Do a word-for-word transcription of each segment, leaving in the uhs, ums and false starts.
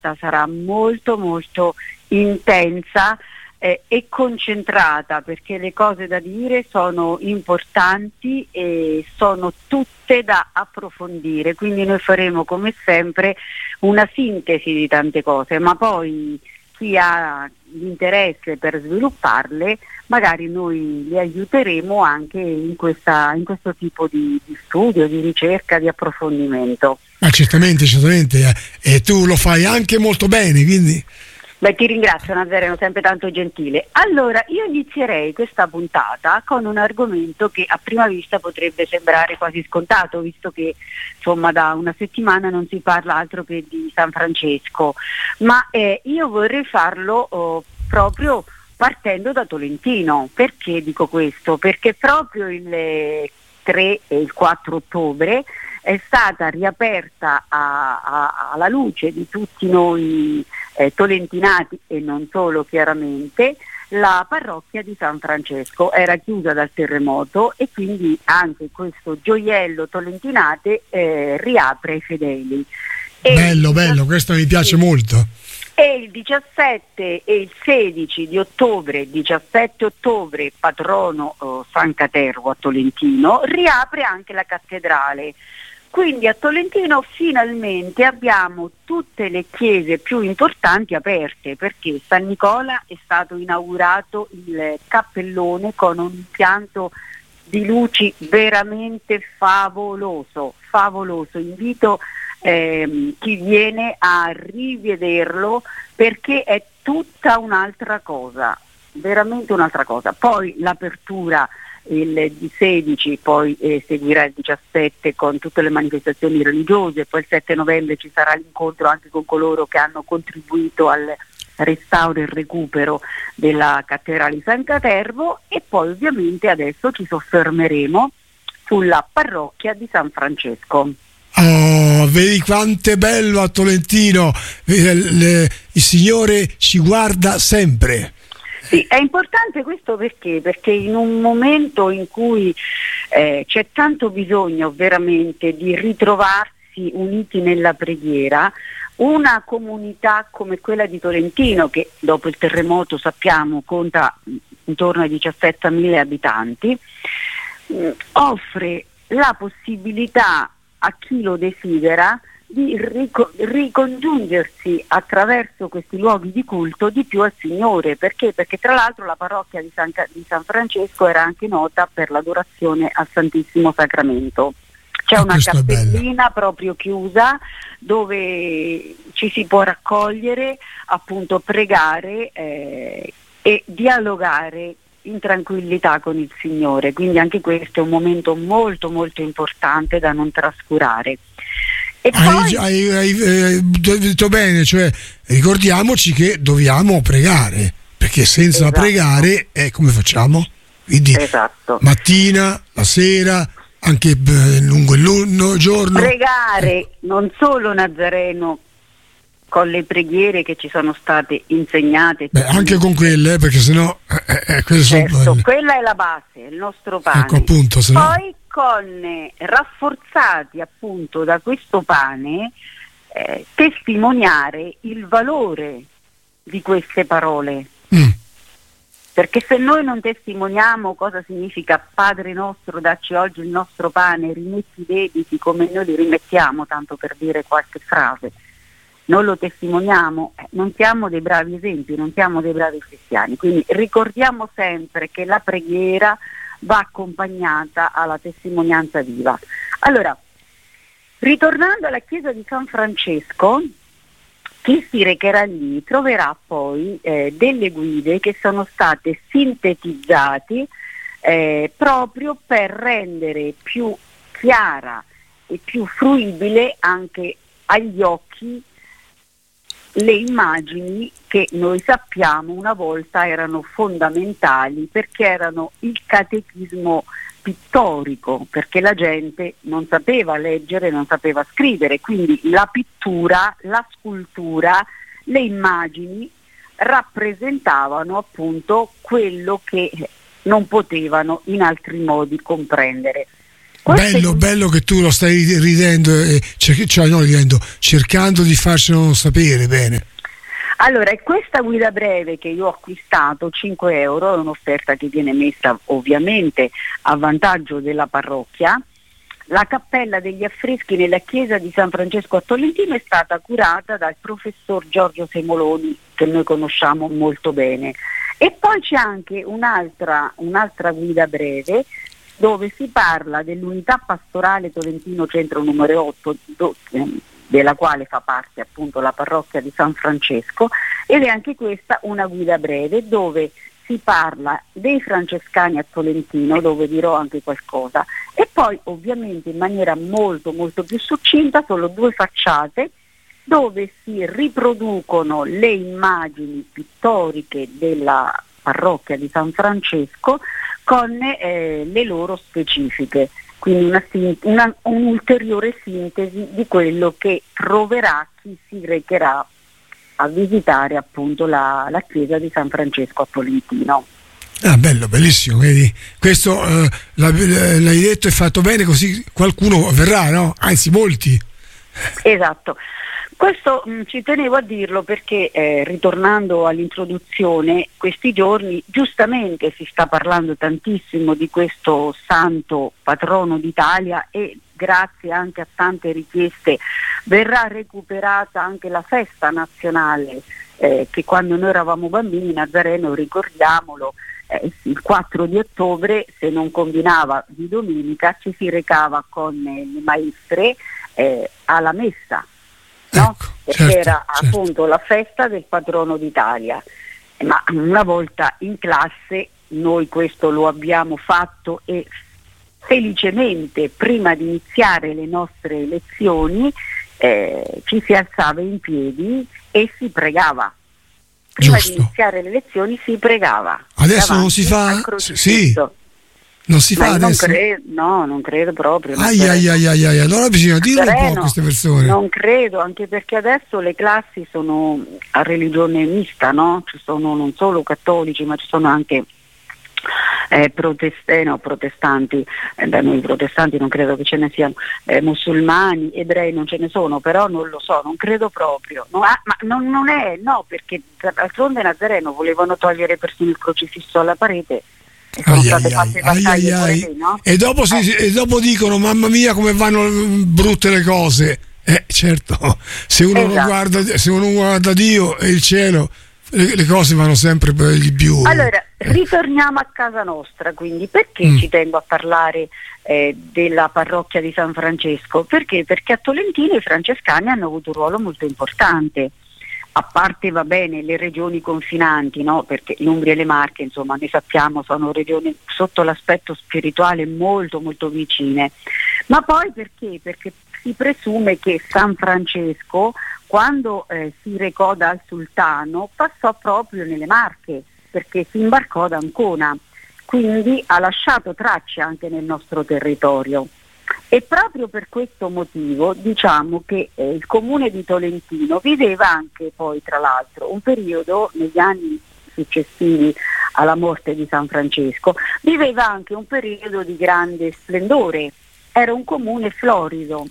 fatta sarà molto molto intensa eh, e concentrata, perché le cose da dire sono importanti e sono tutte da approfondire, quindi noi faremo come sempre una sintesi di tante cose, ma poi chi ha l'interesse per svilupparle magari noi li aiuteremo anche in, questa, in questo tipo di, di studio, di ricerca, di approfondimento. Ma certamente, certamente, eh. E tu lo fai anche molto bene, quindi... Beh, ti ringrazio Nazareno, sempre tanto gentile. Allora, io inizierei questa puntata con un argomento che a prima vista potrebbe sembrare quasi scontato, visto che insomma da una settimana non si parla altro che di San Francesco, ma eh, io vorrei farlo oh, proprio partendo da Tolentino. Perché dico questo? Perché proprio il tre e il quattro ottobre è stata riaperta a, a, alla luce di tutti noi eh, tolentinati e non solo, chiaramente, la parrocchia di San Francesco. Era chiusa dal terremoto e quindi anche questo gioiello tolentinate eh, riapre ai fedeli. E bello, bello, questo mi piace sì. molto. E il diciassette e il sedici di ottobre, diciassette ottobre, patrono eh, San Catervo a Tolentino, riapre anche la cattedrale. Quindi a Tolentino finalmente abbiamo tutte le chiese più importanti aperte, perché San Nicola è stato inaugurato il cappellone con un impianto di luci veramente favoloso, favoloso. Invito ehm, chi viene a rivederlo, perché è tutta un'altra cosa, veramente un'altra cosa. Poi l'apertura il sedici, poi eh, seguirà il diciassette con tutte le manifestazioni religiose, poi il sette novembre ci sarà l'incontro anche con coloro che hanno contribuito al restauro e recupero della cattedrale di San Catervo, e poi ovviamente adesso ci soffermeremo sulla parrocchia di San Francesco. Oh, vedi quanto è bello a Tolentino, il Signore ci guarda sempre. Sì, è importante questo perché? Perché in un momento in cui eh, c'è tanto bisogno veramente di ritrovarsi uniti nella preghiera, una comunità come quella di Tolentino, che dopo il terremoto sappiamo conta intorno ai diciassettemila abitanti, mh, offre la possibilità a chi lo desidera di rico- ricongiungersi attraverso questi luoghi di culto di più al Signore. Perché? Perché tra l'altro la parrocchia di San, di San Francesco era anche nota per l'adorazione al Santissimo Sacramento. C'è ah, una cappellina proprio chiusa dove ci si può raccogliere, appunto pregare eh, e dialogare in tranquillità con il Signore. Quindi anche questo è un momento molto molto importante da non trascurare. E hai, poi... hai, hai eh, detto bene, cioè ricordiamoci che dobbiamo pregare, perché senza esatto. pregare eh, come facciamo? Quindi esatto. mattina, la sera, anche eh, lungo il giorno. Pregare eh. non solo Nazareno con le preghiere che ci sono state insegnate. Beh, anche con quelle, eh, perché sennò eh, eh, certo, sono... quella è la base, il nostro pane. Ecco, appunto, sennò... Poi con eh, rafforzati appunto da questo pane eh, testimoniare il valore di queste parole. Mm. Perché se noi non testimoniamo cosa significa Padre nostro, dacci oggi il nostro pane, rimetti i debiti come noi li rimettiamo, tanto per dire qualche frase, non lo testimoniamo, eh, non siamo dei bravi esempi, non siamo dei bravi cristiani. Quindi ricordiamo sempre che la preghiera va accompagnata alla testimonianza viva. Allora, ritornando alla chiesa di San Francesco, chi si recherà lì troverà poi eh, delle guide che sono state sintetizzate eh, proprio per rendere più chiara e più fruibile anche agli occhi le immagini che noi sappiamo una volta erano fondamentali, perché erano il catechismo pittorico, perché la gente non sapeva leggere, non sapeva scrivere, quindi la pittura, la scultura, le immagini rappresentavano appunto quello che non potevano in altri modi comprendere. Queste bello, guide... bello che tu lo stai ridendo, e cer- cioè no, ridendo, cercando di farcelo sapere bene. Allora, questa guida breve che io ho acquistato, cinque euro, è un'offerta che viene messa ovviamente a vantaggio della parrocchia. La cappella degli affreschi nella chiesa di San Francesco a Tolentino è stata curata dal professor Giorgio Semoloni, che noi conosciamo molto bene. E poi c'è anche un'altra, un'altra guida breve dove si parla dell'unità pastorale Tolentino Centro numero otto, do, della quale fa parte appunto la parrocchia di San Francesco, ed è anche questa una guida breve dove si parla dei francescani a Tolentino, dove dirò anche qualcosa, e poi ovviamente in maniera molto molto più succinta sono due facciate dove si riproducono le immagini pittoriche della parrocchia di San Francesco con eh, le loro specifiche, quindi una, una, un'ulteriore sintesi di quello che troverà chi si recherà a visitare appunto la, la chiesa di San Francesco a Tolentino. Ah, bello, bellissimo, vedi? Questo eh, l'hai detto e fatto bene, così qualcuno verrà, no? Anzi, molti. Esatto. Questo mh, ci tenevo a dirlo perché, eh, ritornando all'introduzione, questi giorni giustamente si sta parlando tantissimo di questo santo patrono d'Italia e grazie anche a tante richieste verrà recuperata anche la festa nazionale eh, che quando noi eravamo bambini, Nazareno, ricordiamolo, eh, il quattro di ottobre, se non combinava di domenica, ci si recava con eh, le maestre eh, alla messa. No? Ecco, perché certo, era certo. appunto la festa del patrono d'Italia, ma una volta in classe noi questo lo abbiamo fatto e felicemente prima di iniziare le nostre lezioni eh, ci si alzava in piedi e si pregava. Prima Giusto. di iniziare le lezioni si pregava. Adesso non si fa? Sì. Non si fa non adesso? Credo, no, non credo proprio. Ai ai ai ai ai, allora bisogna dirlo un po' a Nazareno, queste persone. Non credo, anche perché adesso le classi sono a religione mista, no? Ci sono non solo cattolici, ma ci sono anche eh, protest- eh, no, protestanti, eh, da noi protestanti non credo che ce ne siano, eh, musulmani, ebrei non ce ne sono, però non lo so, non credo proprio. No, ah, ma non, non è, no, perché d'altronde Nazareno volevano togliere persino il crocifisso alla parete. Ai, ai, ai, ai, ai. No? E, dopo si, eh. e dopo dicono mamma mia come vanno brutte le cose. Eh certo, se uno, Esatto. non guarda, se uno guarda Dio e il cielo, le, le cose vanno sempre per di più. Allora, ritorniamo a casa nostra, quindi perché mm. ci tengo a parlare eh, della parrocchia di San Francesco? Perché? Perché a Tolentino i francescani hanno avuto un ruolo molto importante. A parte, va bene, le regioni confinanti, no? Perché l'Umbria e le Marche, insomma, ne sappiamo, sono regioni sotto l'aspetto spirituale molto molto vicine. Ma poi perché? Perché si presume che San Francesco, quando eh, si recò dal sultano, passò proprio nelle Marche, perché si imbarcò ad Ancona, quindi ha lasciato tracce anche nel nostro territorio. E proprio per questo motivo diciamo che eh, il comune di Tolentino viveva anche poi tra l'altro un periodo negli anni successivi alla morte di San Francesco, viveva anche un periodo di grande splendore, era un comune florido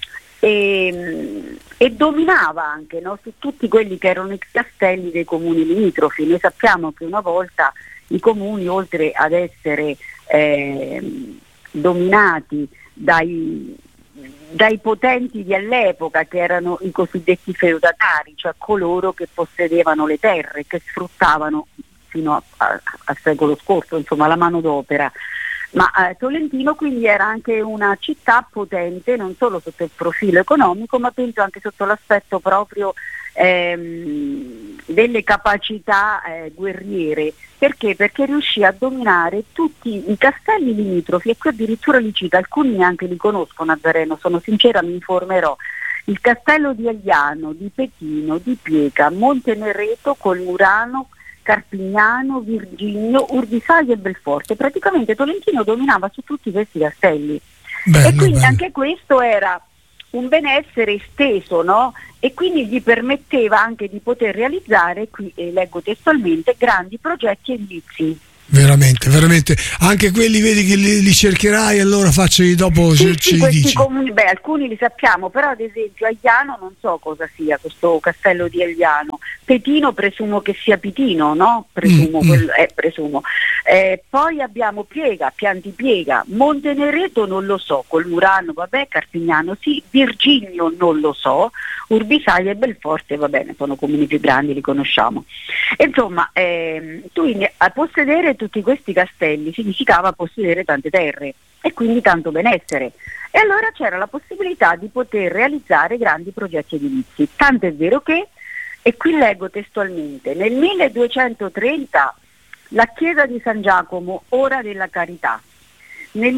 e, e dominava anche, no, su tutti quelli che erano i castelli dei comuni limitrofi. Noi sappiamo che una volta i comuni, oltre ad essere eh, dominati Dai, dai potenti di all'epoca, che erano i cosiddetti feudatari, cioè coloro che possedevano le terre, che sfruttavano fino a, a, al secolo scorso insomma la manodopera. Ma eh, Tolentino quindi era anche una città potente non solo sotto il profilo economico, ma penso anche sotto l'aspetto proprio ehm, delle capacità eh, guerriere. Perché? Perché riuscì a dominare tutti i castelli limitrofi, e qui addirittura li cita, alcuni neanche li conosco, Nazareno, sono sincera, mi informerò. Il castello di Agliano, di Petino, di Pieca, Montenereto, Colmurano, Carpignano, Virginio, Urbisaio e Belforte. Praticamente Tolentino dominava su tutti questi castelli. Bello, e quindi bello. Anche questo era un benessere esteso, no? E quindi gli permetteva anche di poter realizzare, qui eh, leggo testualmente, grandi progetti edilizi. Veramente, veramente. Anche quelli vedi che li, li cercherai, allora facceli dopo. Sì, ce, sì, ce li questi dici. comuni, beh, alcuni li sappiamo, però ad esempio Agliano non so cosa sia questo castello di Agliano. Petino presumo che sia Pitino, no? Presumo, Mm, mm. quello, eh, presumo. Eh, poi abbiamo Piega, Piantipiega, Montenereto non lo so, col Murano, vabbè, Carpignano sì, Virgilio non lo so, Urbisaglia e Belforte, va bene, sono comuni più grandi, li conosciamo. Insomma, ehm, tu in, a possedere tutti questi castelli significava possedere tante terre e quindi tanto benessere. E allora c'era la possibilità di poter realizzare grandi progetti edilizi. Tanto è vero che, e qui leggo testualmente, nel milleduecentotrenta la chiesa di San Giacomo, ora della Carità, nel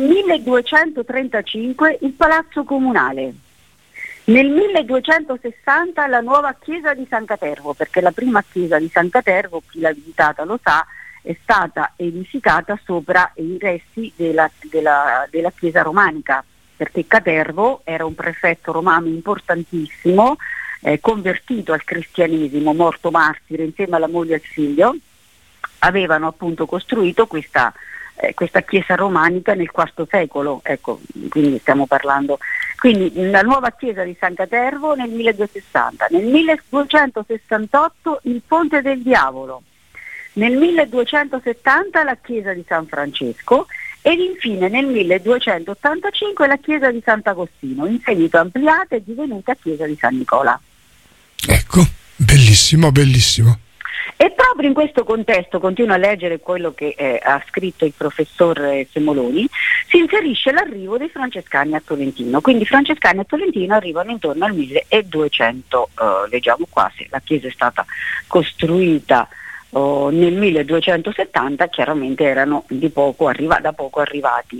milleduecentotrentacinque il Palazzo Comunale, nel milleduecentosessanta la nuova chiesa di San Catervo, perché la prima chiesa di San Catervo, chi l'ha visitata lo sa, è stata edificata sopra i resti della, della, della chiesa romanica, perché Catervo era un prefetto romano importantissimo, eh, convertito al cristianesimo, morto martire insieme alla moglie e al figlio. Avevano appunto costruito questa, eh, questa chiesa romanica nel quarto secolo, ecco, quindi stiamo parlando. Quindi la nuova chiesa di San Catervo nel milleduecentosessanta, nel milleduecentosessantotto il Ponte del Diavolo, nel milleduecentosettanta la chiesa di San Francesco ed infine nel milleduecentottantacinque la chiesa di Sant'Agostino, in seguito ampliata e divenuta chiesa di San Nicola. Ecco, bellissimo, bellissimo. E proprio in questo contesto, continuo a leggere quello che eh, ha scritto il professor eh, Semoloni, si inserisce l'arrivo dei francescani a Tolentino. Quindi i francescani a Tolentino arrivano intorno al milleduecento, eh, leggiamo qua, se la chiesa è stata costruita oh, nel milleduecentosettanta, chiaramente erano di poco arriva, da poco arrivati.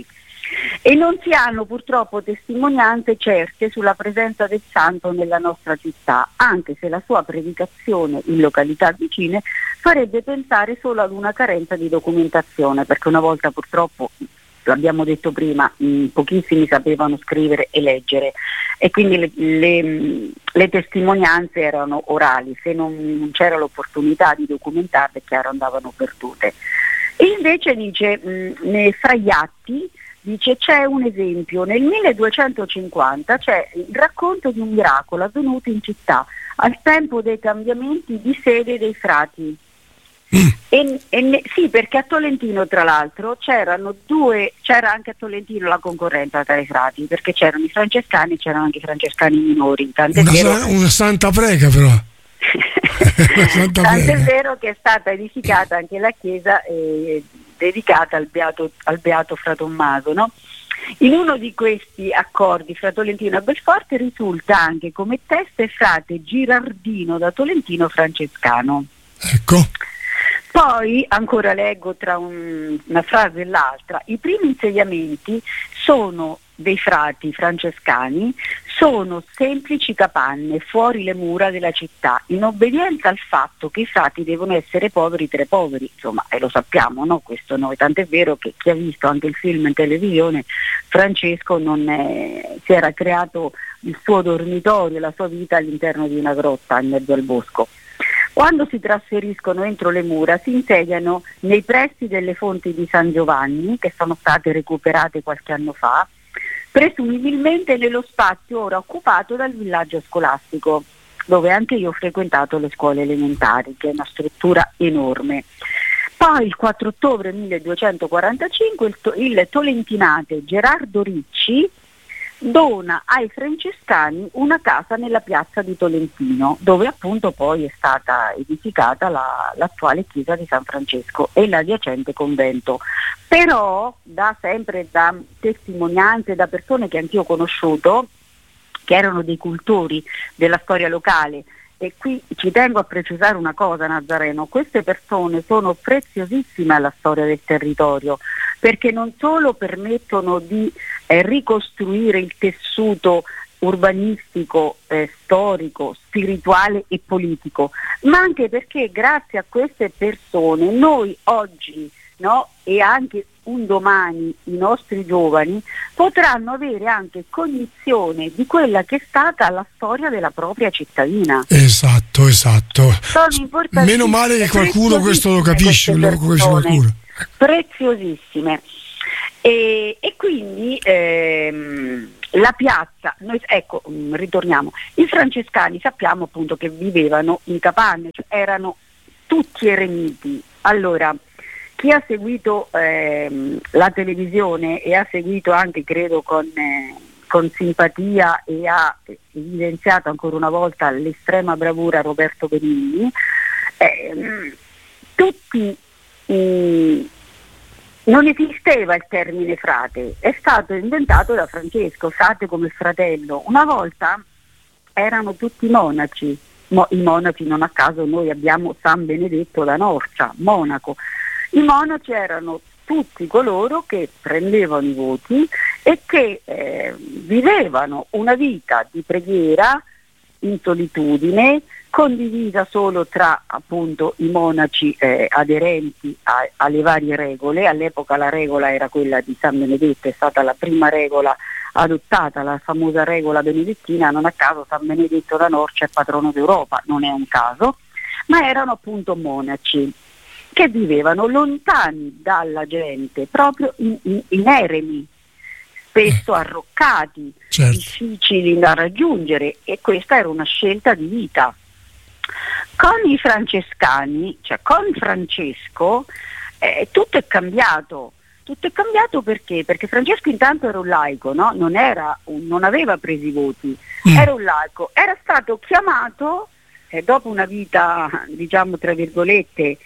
E non si hanno purtroppo testimonianze certe sulla presenza del santo nella nostra città, anche se la sua predicazione in località vicine farebbe pensare solo ad una carenza di documentazione, perché una volta purtroppo, l'abbiamo detto prima, mh, pochissimi sapevano scrivere e leggere e quindi le, le, le testimonianze erano orali, se non c'era l'opportunità di documentarle, chiaro, andavano perdute. E invece dice, mh, ne, fra gli atti, dice c'è un esempio, nel milleduecentocinquanta c'è il racconto di un miracolo avvenuto in città al tempo dei cambiamenti di sede dei frati. Mm. E, e ne, sì, perché a Tolentino tra l'altro c'erano due, c'era anche a Tolentino la concorrenza tra i frati, perché c'erano i francescani e c'erano anche i francescani minori. Tant'è una, vero, sa- una santa prega però. Tanto è vero che è stata edificata anche la chiesa eh, dedicata al beato, al beato Fra Tommaso, no? In uno di questi accordi fra Tolentino e Belforte risulta anche come teste frate Girardino da Tolentino francescano. Ecco. Poi, ancora leggo tra un, una frase e l'altra, i primi insediamenti sono dei frati francescani, sono semplici capanne fuori le mura della città, in obbedienza al fatto che i frati devono essere poveri tra i poveri, insomma, e lo sappiamo, no? Questo noi, tant'è vero che chi ha visto anche il film in televisione, Francesco non è, si era creato il suo dormitorio, la sua vita all'interno di una grotta in mezzo al bosco. Quando si trasferiscono entro le mura si insediano nei pressi delle fonti di San Giovanni, che sono state recuperate qualche anno fa, presumibilmente nello spazio ora occupato dal villaggio scolastico, dove anche io ho frequentato le scuole elementari, che è una struttura enorme. Poi il quattro ottobre milleduecentoquarantacinque il, to- il tolentinate Gerardo Ricci dona ai francescani una casa nella piazza di Tolentino, dove appunto poi è stata edificata la, l'attuale chiesa di San Francesco e l'adiacente convento. Però da sempre da testimonianze, da persone che anch'io ho conosciuto, che erano dei cultori della storia locale, e qui ci tengo a precisare una cosa, Nazareno, queste persone sono preziosissime alla storia del territorio, perché non solo permettono di eh, ricostruire il tessuto urbanistico, eh, storico, spirituale e politico, ma anche perché grazie a queste persone noi oggi, no, e anche un domani i nostri giovani potranno avere anche cognizione di quella che è stata la storia della propria cittadina. Esatto, esatto. Meno male che qualcuno questo lo capisce, qualcuno. Preziosissime. E, e quindi ehm, la piazza, noi, ecco, ritorniamo, i francescani sappiamo appunto che vivevano in capanne, cioè erano tutti eremiti. Allora, chi ha seguito ehm, la televisione e ha seguito anche, credo, con, eh, con simpatia e ha evidenziato ancora una volta l'estrema bravura Roberto Benigni, eh, tutti mh, non esisteva il termine frate, è stato inventato da Francesco, frate come fratello. Una volta erano tutti monaci, Mo- i monaci, non a caso noi abbiamo San Benedetto da Norcia, monaco. I monaci erano tutti coloro che prendevano i voti e che eh, vivevano una vita di preghiera in solitudine, condivisa solo tra appunto i monaci eh, aderenti a, alle varie regole. All'epoca la regola era quella di San Benedetto, è stata la prima regola adottata, la famosa regola benedettina. Non a caso San Benedetto da Norcia è patrono d'Europa, non è un caso, ma erano appunto monaci che vivevano lontani dalla gente, proprio in, in, in eremi, spesso arroccati, certo, difficili da raggiungere, e questa era una scelta di vita. Con i francescani, cioè con Francesco, eh, tutto è cambiato. Tutto è cambiato perché? Perché Francesco intanto era un laico, no? Non era un, non aveva preso i voti, mm. era un laico, era stato chiamato eh, dopo una vita, diciamo tra virgolette,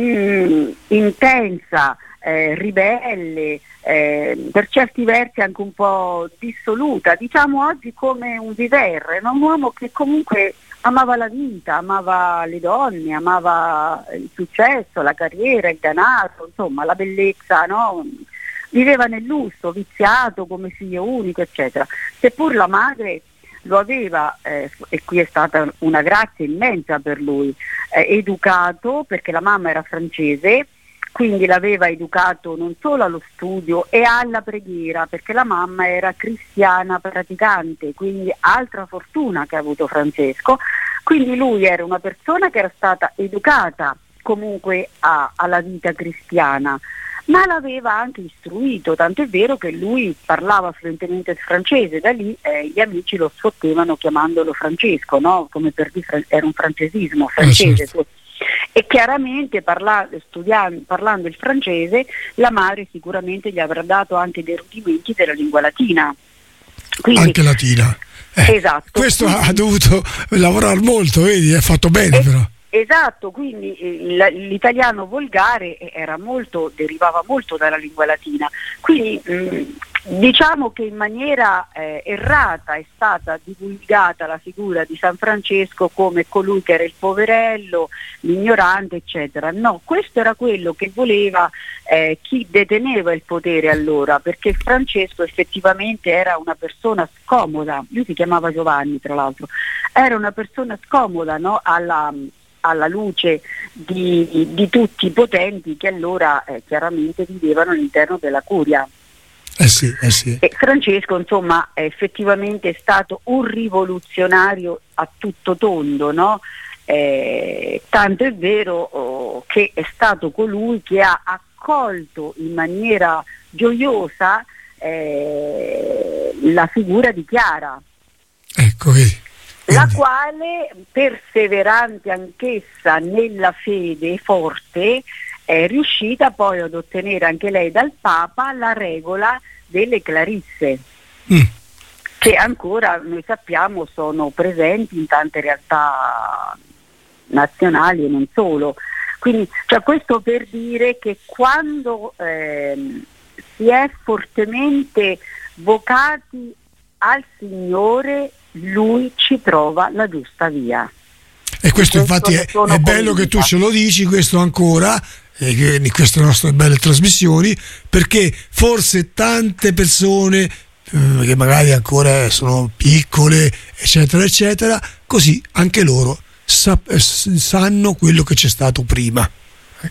mh, intensa, eh, ribelle, eh, per certi versi anche un po' dissoluta, diciamo oggi come un viver, no? Un uomo che comunque amava la vita, amava le donne, amava il successo, la carriera, il denaro, insomma la bellezza, no? Viveva nel lusso, viziato come figlio unico, eccetera. Seppur la madre lo aveva, eh, e qui è stata una grazia immensa per lui, eh, educato, perché la mamma era francese, quindi l'aveva educato non solo allo studio e alla preghiera, perché la mamma era cristiana praticante, quindi altra fortuna che ha avuto Francesco. Quindi lui era una persona che era stata educata comunque a, alla vita cristiana, ma l'aveva anche istruito, tanto è vero che lui parlava fluentemente il francese. Da lì eh, gli amici lo sfottevano chiamandolo Francesco, no? Come per dire, era un francesismo francese. Eh, certo. E chiaramente parla, studiando, parlando il francese, la madre sicuramente gli avrà dato anche dei rudimenti della lingua latina. Quindi, anche latina. Eh, esatto. Questo quindi, ha dovuto lavorare molto, vedi, è fatto bene, eh, però. Esatto, quindi eh, l'italiano volgare era molto, derivava molto dalla lingua latina. Quindi mh, diciamo che in maniera eh, errata è stata divulgata la figura di San Francesco come colui che era il poverello, l'ignorante, eccetera. No, questo era quello che voleva eh, chi deteneva il potere allora, perché Francesco effettivamente era una persona scomoda. Lui si chiamava Giovanni, tra l'altro, era una persona scomoda, no? alla alla luce di, di tutti i potenti che allora eh, chiaramente vivevano all'interno della curia. Eh sì, eh sì. E Francesco, insomma, è effettivamente stato un rivoluzionario a tutto tondo, no? Eh, tanto è vero oh, che è stato colui che ha accolto in maniera gioiosa eh, la figura di Chiara. Ecco, vedi. La quale, perseverante anch'essa nella fede forte, è riuscita poi ad ottenere anche lei dal Papa la regola delle Clarisse, mm. che ancora noi sappiamo sono presenti in tante realtà nazionali e non solo. Quindi cioè, questo per dire che quando ehm, si è fortemente vocati al Signore, lui ci trova la giusta via. E questo, questo infatti è, è bello che tu ce lo dici, questo ancora, eh, in queste nostre belle trasmissioni, perché forse tante persone eh, che magari ancora sono piccole, eccetera, eccetera, così anche loro sa- sanno quello che c'è stato prima.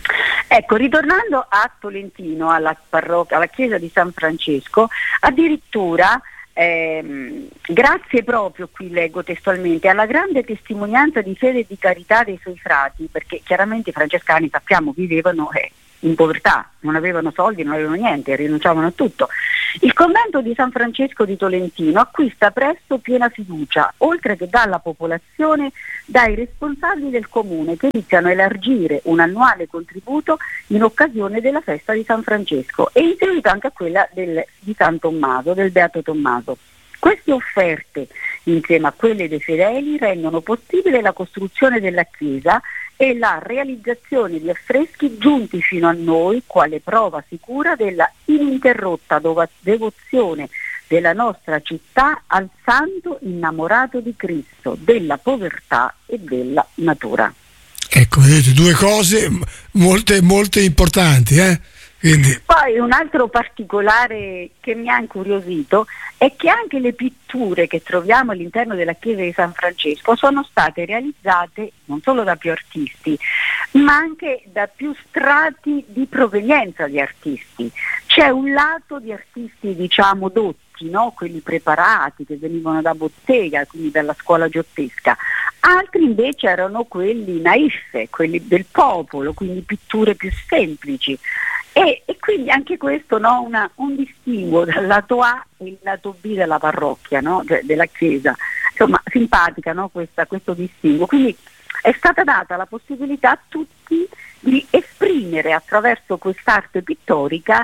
Ecco, ritornando a Tolentino, alla, parrocchia, alla chiesa di San Francesco, addirittura ehm, grazie proprio, qui leggo testualmente, alla grande testimonianza di fede e di carità dei suoi frati, perché chiaramente i francescani, sappiamo, vivevano eh, in povertà, non avevano soldi, non avevano niente, rinunciavano a tutto. Il convento di San Francesco di Tolentino acquista presto piena fiducia, oltre che dalla popolazione, dai responsabili del comune, che iniziano a elargire un annuale contributo in occasione della festa di San Francesco e in seguito anche a quella del, di San Tommaso, del Beato Tommaso. Queste offerte, insieme a quelle dei fedeli, rendono possibile la costruzione della chiesa e la realizzazione di affreschi giunti fino a noi quale prova sicura della ininterrotta dova- devozione della nostra città al santo innamorato di Cristo, della povertà e della natura. Ecco, vedete, due cose molte, molte importanti, eh? Quindi... Poi un altro particolare che mi ha incuriosito è che anche le pitture che troviamo all'interno della chiesa di San Francesco sono state realizzate non solo da più artisti, ma anche da più strati di provenienza di artisti. C'è un lato di artisti, diciamo, dotti, no? Quelli preparati che venivano da bottega, quindi dalla scuola giottesca. Altri invece erano quelli naif, quelli del popolo, quindi pitture più semplici. E, e quindi anche questo, no, una, un distinguo dal lato A e il lato B della parrocchia, no, de, della chiesa. Insomma, simpatica, no, questa, questo distinguo. Quindi è stata data la possibilità a tutti di esprimere attraverso quest'arte pittorica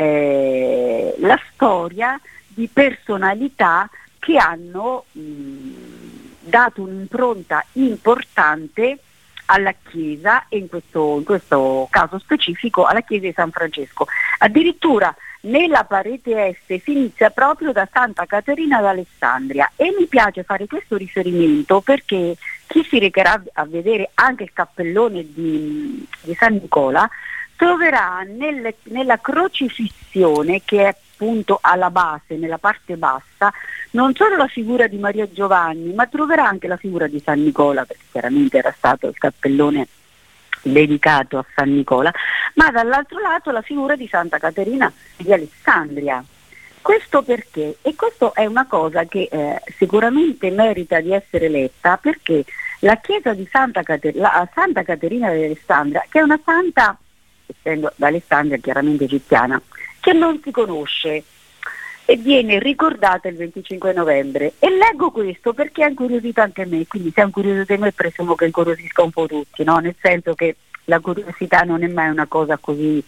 eh, la storia di personalità che hanno mh, dato un'impronta importante alla Chiesa e in questo, in questo caso specifico alla Chiesa di San Francesco. Addirittura nella parete est si inizia proprio da Santa Caterina d'Alessandria e mi piace fare questo riferimento perché chi si recherà a vedere anche il cappellone di, di San Nicola troverà nelle, nella crocifissione, che è appunto alla base, nella parte bassa, non solo la figura di Maria Giovanni, ma troverà anche la figura di San Nicola, perché chiaramente era stato il cappellone dedicato a San Nicola, ma dall'altro lato la figura di Santa Caterina di Alessandria. Questo perché? E questo è una cosa che eh, sicuramente merita di essere letta, perché la chiesa di Santa, Cater- la, Santa Caterina di Alessandria, che è una santa, essendo da Alessandria chiaramente egiziana, che non si conosce e viene ricordata il venticinque novembre, e leggo questo perché ha incuriosito anche me, quindi se è incuriosito me presumo che incuriosisca un po' tutti, no? Nel senso che la curiosità non è mai una cosa così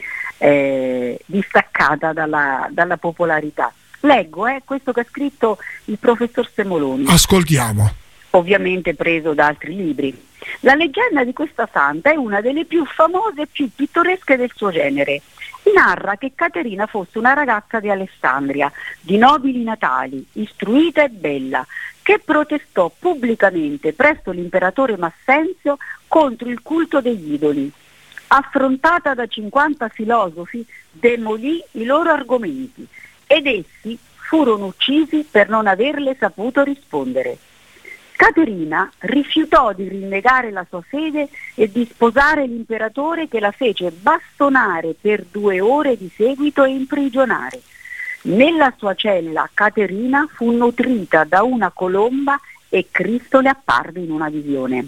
eh, distaccata dalla, dalla popolarità. Leggo eh, questo che ha scritto il professor Semoloni. Ascoltiamo. Ovviamente preso da altri libri. La leggenda di questa santa è una delle più famose e più pittoresche del suo genere. Narra che Caterina fosse una ragazza di Alessandria, di nobili natali, istruita e bella, che protestò pubblicamente presso l'imperatore Massenzio contro il culto degli idoli. Affrontata da cinquanta filosofi, demolì i loro argomenti ed essi furono uccisi per non averle saputo rispondere. Caterina rifiutò di rinnegare la sua fede e di sposare l'imperatore, che la fece bastonare per due ore di seguito e imprigionare. Nella sua cella Caterina fu nutrita da una colomba e Cristo le apparve in una visione.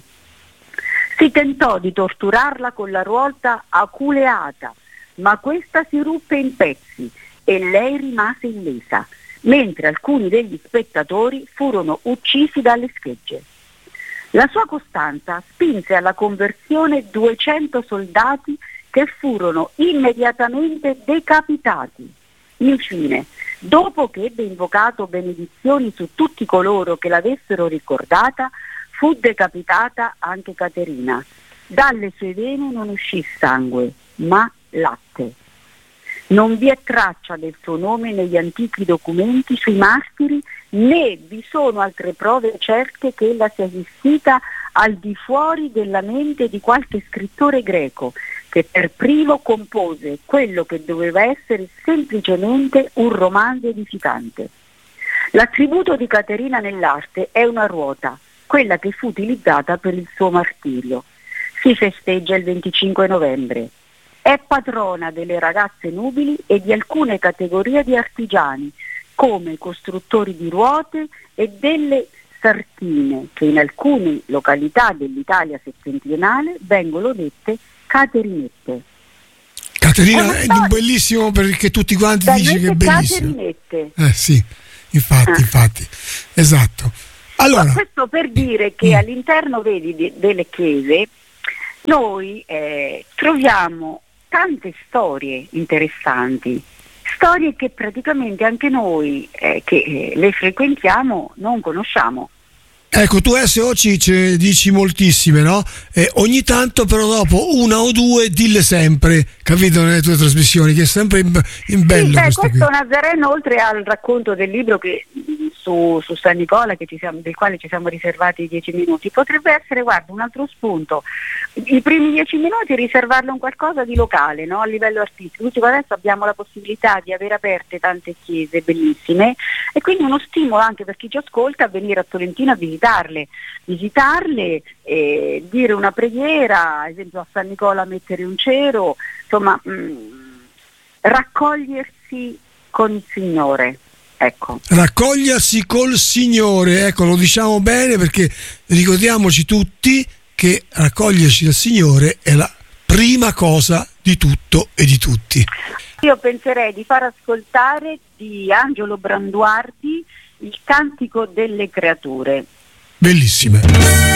Si tentò di torturarla con la ruota aculeata, ma questa si ruppe in pezzi e lei rimase illesa, mentre alcuni degli spettatori furono uccisi dalle schegge. La sua costanza spinse alla conversione duecento soldati che furono immediatamente decapitati. Infine, dopo che ebbe invocato benedizioni su tutti coloro che l'avessero ricordata, fu decapitata anche Caterina. Dalle sue vene non uscì sangue, ma latte. Non vi è traccia del suo nome negli antichi documenti sui martiri, né vi sono altre prove certe che ella sia esistita al di fuori della mente di qualche scrittore greco, che per primo compose quello che doveva essere semplicemente un romanzo edificante. L'attributo di Caterina nell'arte è una ruota, quella che fu utilizzata per il suo martirio. Si festeggia il venticinque novembre. È patrona delle ragazze nubili e di alcune categorie di artigiani, come costruttori di ruote e delle sartine, che in alcune località dell'Italia settentrionale vengono dette caterinette. Caterina è un bellissimo, perché tutti quanti dicono che è bellissimo. Caterinette. Eh sì, infatti, ah. infatti, esatto. Allora, ma questo per dire che mm. all'interno, vedi, de- delle chiese noi eh, troviamo tante storie interessanti, storie che praticamente anche noi eh, che eh, le frequentiamo non conosciamo. Ecco, tu S O ci, ci dici moltissime, no? E ogni tanto però dopo una o due dille sempre, capito, nelle tue trasmissioni, che è sempre in, in bello. Sì, questo, questo Nazareno, oltre al racconto del libro che su, su San Nicola, che ci siamo, del quale ci siamo riservati dieci minuti, potrebbe essere, guarda, un altro spunto. I primi dieci minuti riservarlo a un qualcosa di locale, no? A livello artistico. Tutti adesso abbiamo la possibilità di avere aperte tante chiese bellissime, e quindi uno stimolo anche per chi ci ascolta a venire a Tolentino a visitarle, visitarle e dire una preghiera, ad esempio a San Nicola mettere un cero, insomma mh, raccogliersi con il Signore. Ecco. Raccogliersi col Signore, ecco, lo diciamo bene, perché ricordiamoci tutti che raccogliersi dal Signore è la prima cosa di tutto e di tutti. Io penserei di far ascoltare di Angelo Branduardi il Cantico delle Creature. Bellissime.